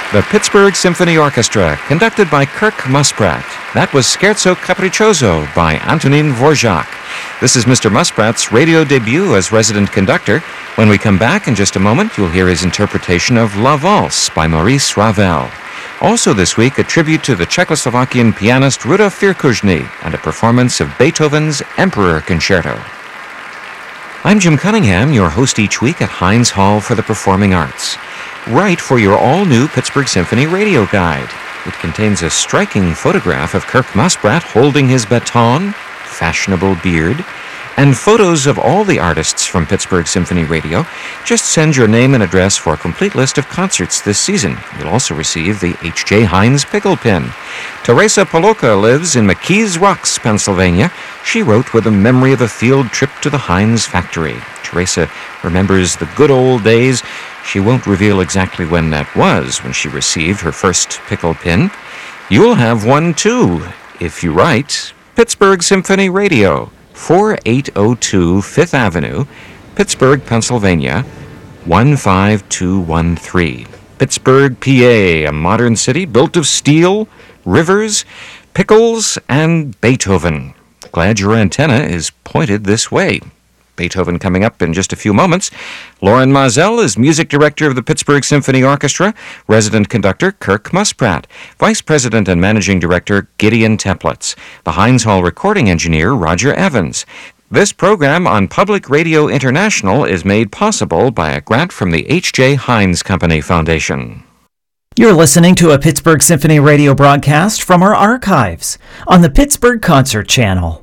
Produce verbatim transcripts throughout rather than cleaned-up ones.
The Pittsburgh Symphony Orchestra, conducted by Kirk Musprat. That was Scherzo Capriccioso by Antonin Dvorak. This is Mister Musprat's radio debut as resident conductor. When we come back in just a moment, you'll hear his interpretation of La Valse by Maurice Ravel. Also this week, a tribute to the Czechoslovakian pianist Rudolf Virkushny and a performance of Beethoven's Emperor Concerto. I'm Jim Cunningham, your host each week at Heinz Hall for the Performing Arts. Write for your all-new Pittsburgh Symphony Radio Guide. It contains a striking photograph of Kirk Musprat holding his baton, fashionable beard, and photos of all the artists from Pittsburgh Symphony Radio. Just send your name and address for a complete list of concerts this season. You'll also receive the H J Heinz Pickle Pin. Teresa Poloka lives in McKees Rocks, Pennsylvania. She wrote with a memory of a field trip to the Heinz factory. Teresa remembers the good old days. She won't reveal exactly when that was, when she received her first pickle pin. You'll have one too, if you write Pittsburgh Symphony Radio, forty-eight oh two Fifth Avenue, Pittsburgh, Pennsylvania, one five two one three. Pittsburgh, P A, a modern city built of steel, rivers, pickles, and Beethoven. Glad your antenna is pointed this way. Beethoven coming up in just a few moments. Lauren Mazel is music director of the Pittsburgh Symphony Orchestra, resident conductor Kirk Musprat, vice president and managing director Gideon Teplitz, the Heinz Hall recording engineer Roger Evans. This program on Public Radio International is made possible by a grant from the H J Heinz Company Foundation. You're listening to a Pittsburgh Symphony Radio broadcast from our archives on the Pittsburgh Concert Channel.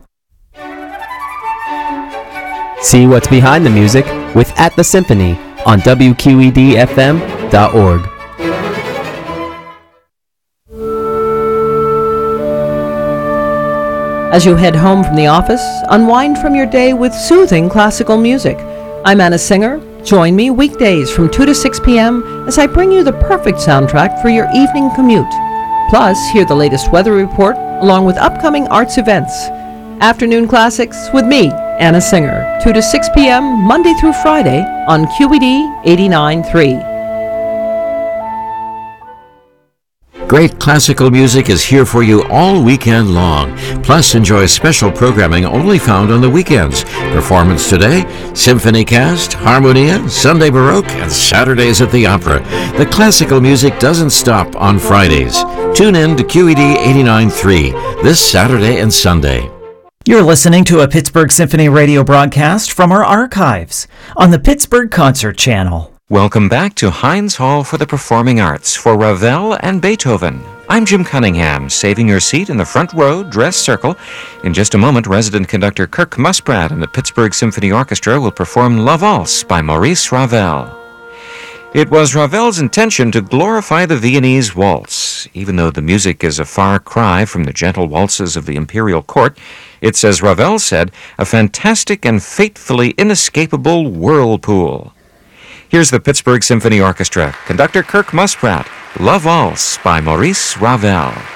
See what's behind the music with At the Symphony on W Q E D F M dot org. As you head home from the office, unwind from your day with soothing classical music. I'm Anna Singer. Join me weekdays from two to six p.m. as I bring you the perfect soundtrack for your evening commute. Plus, hear the latest weather report along with upcoming arts events. Afternoon Classics with me, Anna Singer, two to six p.m. Monday through Friday on Q E D eighty-nine point three. Great classical music is here for you all weekend long. Plus, enjoy special programming only found on the weekends. Performance today, Symphony Cast, Harmonia, Sunday Baroque, and Saturdays at the Opera. The classical music doesn't stop on Fridays. Tune in to Q E D eighty-nine point three this Saturday and Sunday. You're listening to a Pittsburgh Symphony Radio broadcast from our archives on the Pittsburgh Concert Channel. Welcome back to Heinz Hall for the Performing Arts for Ravel and Beethoven. I'm Jim Cunningham, saving your seat in the front row, dress circle. In just a moment, resident conductor Kirk Musprat and the Pittsburgh Symphony Orchestra will perform La Valse by Maurice Ravel. It was Ravel's intention to glorify the Viennese waltz. Even though the music is a far cry from the gentle waltzes of the imperial court, it's, as Ravel said, a fantastic and fatefully inescapable whirlpool. Here's the Pittsburgh Symphony Orchestra, conductor Kirk Musprat, La Valse by Maurice Ravel.